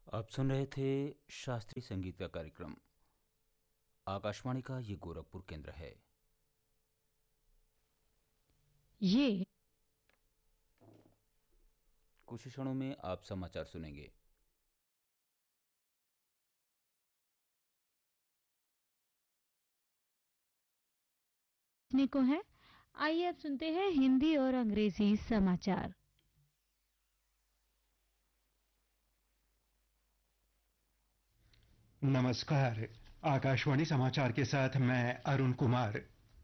आप सुन रहे थे शास्त्रीय संगीत का कार्यक्रम। आकाशवाणी का ये गोरखपुर केंद्र है। ये कुछ ही क्षणों में आप समाचार सुनेंगे। सुनने को है। आइए अब सुनते हैं हिंदी और अंग्रेजी समाचार। नमस्कार। आकाशवाणी समाचार के साथ मैं अरुण कुमार।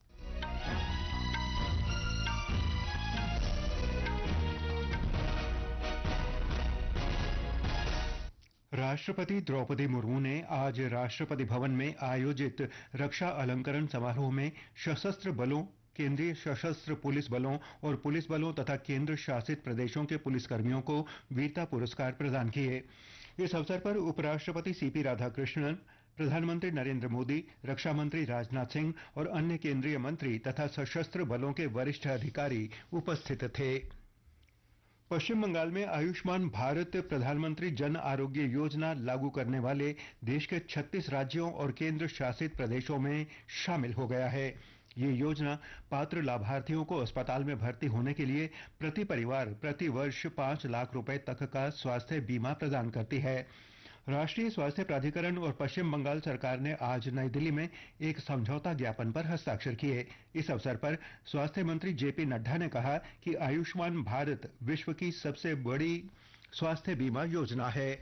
राष्ट्रपति द्रौपदी मुर्मू ने आज राष्ट्रपति भवन में आयोजित रक्षा अलंकरण समारोह में सशस्त्र बलों, केंद्रीय सशस्त्र पुलिस बलों और पुलिस बलों तथा केंद्र शासित प्रदेशों के पुलिसकर्मियों को वीरता पुरस्कार प्रदान किए। इस अवसर पर उपराष्ट्रपति सीपी राधाकृष्णन, प्रधानमंत्री नरेंद्र मोदी, रक्षा मंत्री राजनाथ सिंह और अन्य केंद्रीय मंत्री तथा सशस्त्र बलों के वरिष्ठ अधिकारी उपस्थित थे। पश्चिम बंगाल में आयुष्मान भारत प्रधानमंत्री जन आरोग्य योजना लागू करने वाले देश के 36 राज्यों और केंद्र शासित प्रदेशों में शामिल हो गया है। ये योजना पात्र लाभार्थियों को अस्पताल में भर्ती होने के लिए प्रति परिवार प्रति वर्ष 5 लाख रुपए तक का स्वास्थ्य बीमा प्रदान करती है। राष्ट्रीय स्वास्थ्य प्राधिकरण और पश्चिम बंगाल सरकार ने आज नई दिल्ली में एक समझौता ज्ञापन पर हस्ताक्षर किए। इस अवसर पर स्वास्थ्य मंत्री जेपी नड्डा ने कहा कि आयुष्मान भारत विश्व की सबसे बड़ी स्वास्थ्य बीमा योजना है।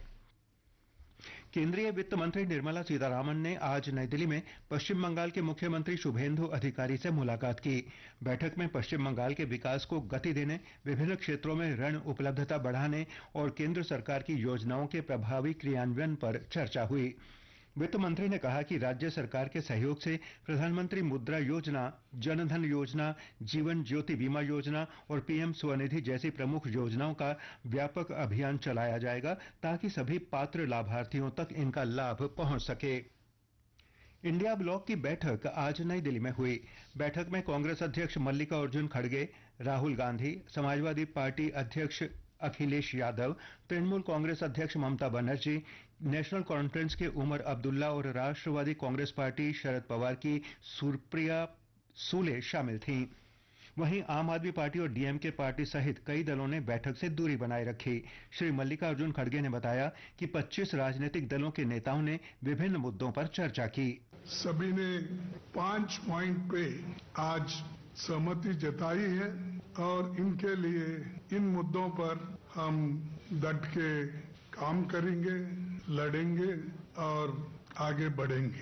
केंद्रीय वित्त मंत्री निर्मला सीतारामन ने आज नई दिल्ली में पश्चिम बंगाल के मुख्यमंत्री शुभेंदु अधिकारी से मुलाकात की। बैठक में पश्चिम बंगाल के विकास को गति देने, विभिन्न क्षेत्रों में ऋण उपलब्धता बढ़ाने और केंद्र सरकार की योजनाओं के प्रभावी क्रियान्वयन पर चर्चा हुई। वित्त मंत्री ने कहा कि राज्य सरकार के सहयोग से प्रधानमंत्री मुद्रा योजना, जनधन योजना, जीवन ज्योति बीमा योजना और पीएम स्वनिधि जैसी प्रमुख योजनाओं का व्यापक अभियान चलाया जाएगा ताकि सभी पात्र लाभार्थियों तक इनका लाभ पहुंच सके। इंडिया ब्लॉक की बैठक आज नई दिल्ली में हुई। बैठक में कांग्रेस अध्यक्ष मल्लिकार्जुन खड़गे, राहुल गांधी, समाजवादी पार्टी अध्यक्ष अखिलेश यादव, तृणमूल कांग्रेस अध्यक्ष ममता बनर्जी, नेशनल कॉन्फ्रेंस के उमर अब्दुल्ला और राष्ट्रवादी कांग्रेस पार्टी शरद पवार की सुप्रिया सूले शामिल थीं। वहीं आम आदमी पार्टी और डीएमके पार्टी सहित कई दलों ने बैठक से दूरी बनाए रखी। श्री मल्लिकार्जुन खड़गे ने बताया कि 25 राजनीतिक दलों के नेताओं ने विभिन्न मुद्दों पर चर्चा की। सभी ने 5 पॉइंट पे आज सहमति जताई है और इनके लिए इन मुद्दों पर हम डट के काम करेंगे, लड़ेंगे और आगे बढ़ेंगे।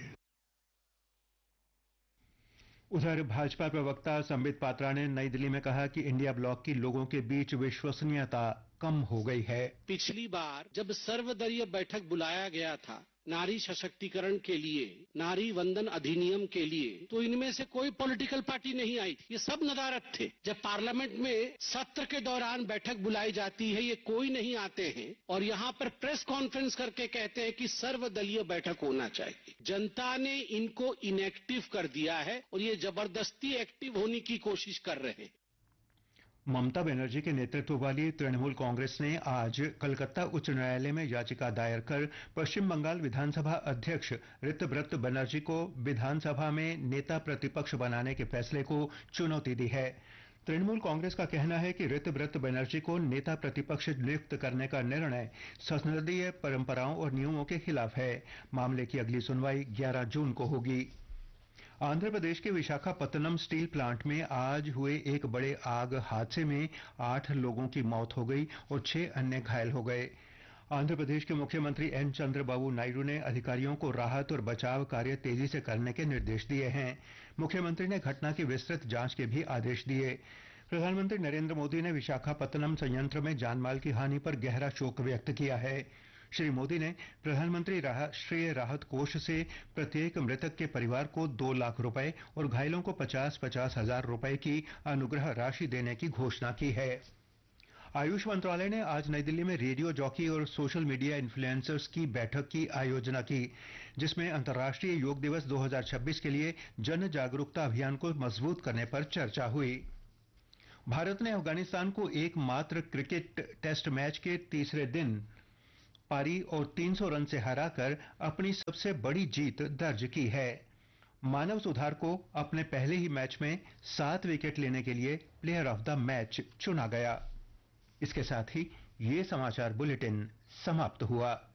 उधर भाजपा प्रवक्ता संबित पात्रा ने नई दिल्ली में कहा कि इंडिया ब्लॉक की लोगों के बीच विश्वसनीयता कम हो गई है। पिछली बार जब सर्वदलीय बैठक बुलाया गया था नारी सशक्तिकरण के लिए, नारी वंदन अधिनियम के लिए, तो इनमें से कोई पॉलिटिकल पार्टी नहीं आई थी। ये सब नदारद थे। जब पार्लियामेंट में सत्र के दौरान बैठक बुलाई जाती है, ये कोई नहीं आते हैं और यहाँ पर प्रेस कॉन्फ्रेंस करके कहते हैं कि सर्वदलीय बैठक होना चाहिए। जनता ने इनको इनएक्टिव कर दिया है और ये जबरदस्ती एक्टिव होने की कोशिश कर रहे हैं। ममता बनर्जी के नेतृत्व वाली तृणमूल कांग्रेस ने आज कलकत्ता उच्च न्यायालय में याचिका दायर कर पश्चिम बंगाल विधानसभा अध्यक्ष ऋतव्रत बनर्जी को विधानसभा में नेता प्रतिपक्ष बनाने के फैसले को चुनौती दी है। तृणमूल कांग्रेस का कहना है कि ऋतव्रत बनर्जी को नेता प्रतिपक्ष नियुक्त करने का निर्णय संसदीय परंपराओं और नियमों के खिलाफ है। मामले की अगली सुनवाई 11 जून को होगी। आंध्र प्रदेश के विशाखापत्तनम स्टील प्लांट में आज हुए एक बड़े आग हादसे में 8 लोगों की मौत हो गई और 6 अन्य घायल हो गए। आंध्र प्रदेश के मुख्यमंत्री एन चंद्रबाबू नायडू ने अधिकारियों को राहत और बचाव कार्य तेजी से करने के निर्देश दिए हैं। मुख्यमंत्री ने घटना की विस्तृत जांच के भी आदेश दिए। प्रधानमंत्री नरेंद्र मोदी ने विशाखापत्तनम संयंत्र में जानमाल की हानि पर गहरा शोक व्यक्त किया है। श्री मोदी ने प्रधानमंत्री राष्ट्रीय राहत कोष से प्रत्येक मृतक के परिवार को 2 लाख रुपए और घायलों को 50-50 हजार रुपए की अनुग्रह राशि देने की घोषणा की है। आयुष मंत्रालय ने आज नई दिल्ली में रेडियो जॉकी और सोशल मीडिया इन्फ्लुएंसर्स की बैठक की आयोजना की, जिसमें अंतर्राष्ट्रीय योग दिवस 2026 के लिए जन जागरूकता अभियान को मजबूत करने पर चर्चा हुई। भारत ने अफगानिस्तान को एकमात्र क्रिकेट टेस्ट मैच के तीसरे दिन पारी और 300 रन से हराकर अपनी सबसे बड़ी जीत दर्ज की है। मानव सुधार को अपने पहले ही मैच में 7 विकेट लेने के लिए प्लेयर ऑफ द मैच चुना गया। इसके साथ ही ये समाचार बुलेटिन समाप्त हुआ।